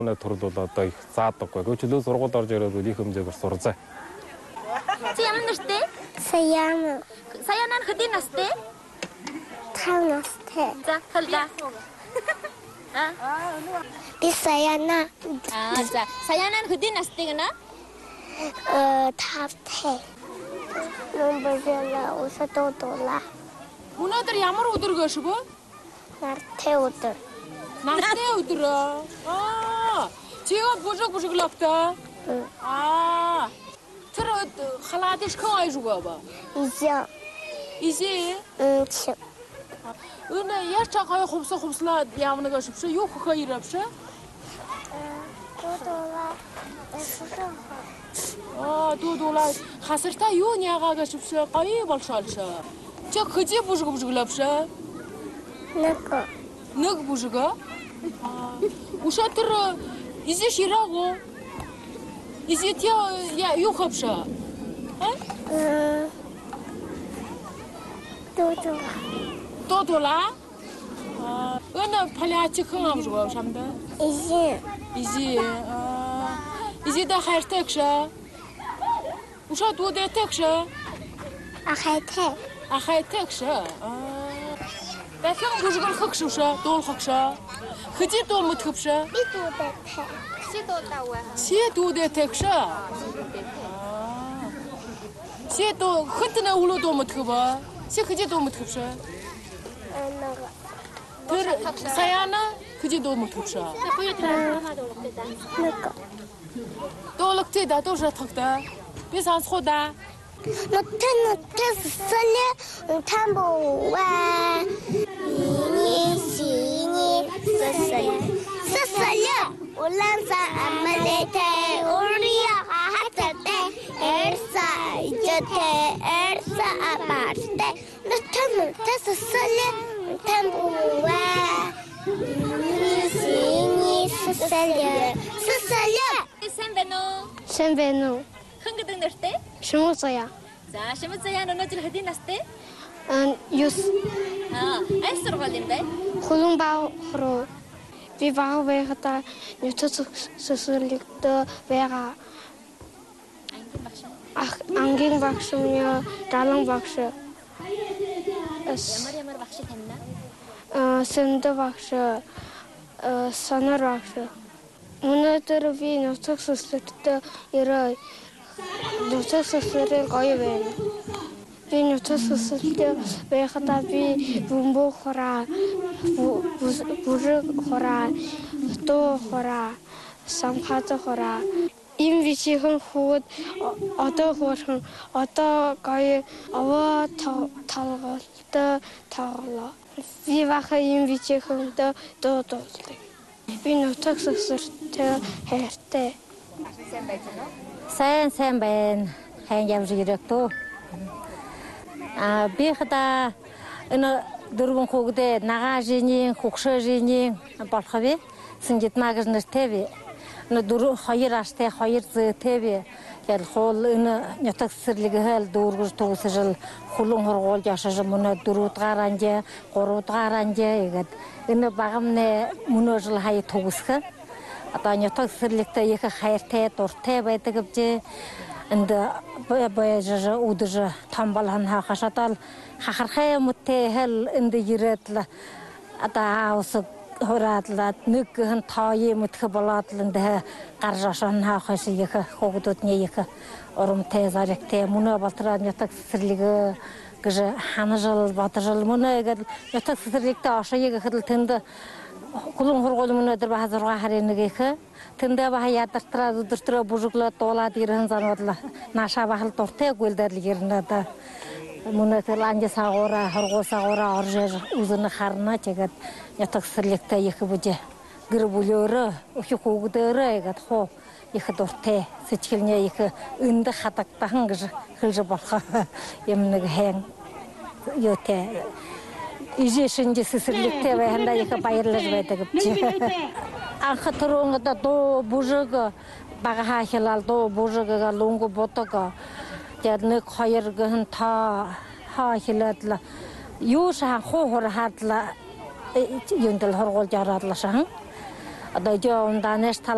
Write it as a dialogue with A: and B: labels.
A: Төрөл бол одоо их заадаггүй. Гэвч сургууль орж ирээд их хэмжээгээр сурзаа.
B: Чи ямар настай?
C: Саяна.
B: Саяна нь хэдийн настай?
C: 5 настай.
B: За, хэлдэ.
C: Би Саяна.
B: За, Саяна нь хэдийн настай гэнэ?
C: 5 Номбожла усадодола.
B: Өнөөдөр ямар өдөр гэшгүй?
C: Нартай өдөр.
B: Нартай өдөр. Чигээ бужиг лавта. Тэр халаад ишхэн айжгүй ба. Изи. Өнөө яч хай хувслаад явна гэшвш юу хөхөө ирэвш? Дуула хасарта юу нягаа гэшвш гоё болшоолш. Чөг хөжи бужиглавш. Нэг бужига. Ушатэр изи ширааго. Изи тя юу хөвш? Дуула. Өнөө палиач хам жоо шамда. Изи. Изи да хайртагш. Ушат удэтагш. Ахайтагш. Дахин бужигл хөгшөш, дуулхагш. Хэзээ дуул мөтгөвш?
C: Би дуудаа.
B: Чи дуудаа.
A: Чи дуудэтагш. Чи дуу хэтнэ үлөө дуу мөтгөв. Чи хэзээ дуу мөтгөвш? Тэр Саяна хэзээ дуу мөтгөвш? Дуулагтээ да дуушаа тогтоо. Би сонсох да.
C: Нотэн соле тамбуа. Сини сосоле уланса амалете урия хатате эрса апарте нотэн соле тамбуа. Сини сосоле. Сэмбэнүү.
B: Хэнгэдэг нэртэй?
C: Шимусая.
B: За, Шимусая өнөөдөр хэдийн настай?
C: Юс.
B: Аль сургууль юм бэ?
C: Хулунбаа руу. Би бага байхдаа нутаг сөсөрлөгтөө байгаа. Ангийн багш минь далан багш.
B: Ямар багш танина?
C: Сэнд багш. Сонор багш. Өнөөдөр би нутаг сөсөрлөгтөө ирээ. Нутаг сөсөрийн гоё байна. Би нутаг сөсөрлөгтөө байхдаа би бөмбөг хураа, бүрэг хураа, дуу хураа, самхад хураа. Им вичихэн хүүд одоо хөөрхөн одоо гоё аваа талгалтай тоглоо. Би баха им вичихэн дууддаг. Би нутаг сөсөртөө хайртай.
D: Сайн байна. Хайн явж ирэх төө. Би хада энэ дөрвөн хүүхдээ нагаа жиний, хөгшөө жиний болох вэ? Сингит магэр нэртэй вэ? Энэ хоёр аштай, хоёр зүйтэй вэ? Ял хол энэ нутаг сэрлэгээл дүүргэж төгсөжл хулун хургуулж яшаж мөнө 4-р анжаа, 3-р анжаа игээд энэ багамны мөнөжл хай төгсөх. Одоо нутаг сэрлэгтэй их хайртай, дуртай байдаг гэвч энд боёж үдэж тамбалхан хахашатал хахархай мөтэ хэл энд ирээд л одоо аусаг хураадлаад нэг хэн тоои мөтх болоод л энд гаржашан хахаш их хогдодны их урамтай зарэгтэй мөнө болтроо нутаг сэрлэг гэж ханажал бодожл мөнө гэдэг нутаг сэрлэгтэй ошоёг гэхэд тэнд хулун хургуул өнөөдөр баха 6 харин нэг их тэндээ баха ядартраа өдөртөө бүжиглээд дуулаад ирэн зануудлаа нааша бахал дуртай гүйлдэл ирнэ да мөнөөдөр анди сагуура хургуул сагуура орж үзэн харна тэгээд нутаг сэрлэгтэй их бүжи гэр бүлөөрөө их хүүгдөрөө игээд хуу их дуртай сэтгэлнээ их энд хадагдсан гэж хэлж болох юм нэг хэн ётэй Ижишинж сэрлэгтэй байхандаа их баярлаж байдаг гэж. Анх түрүүнд дуу бүжиг бага хаахилал дуу бүжигээ лунг ботого. Тэгээд нэг хоёр гэн та хаахилаад л юу шахан хуухур хадла юундэл хоргуулж ороодлаа шахан. Одоо жоо ундаанаас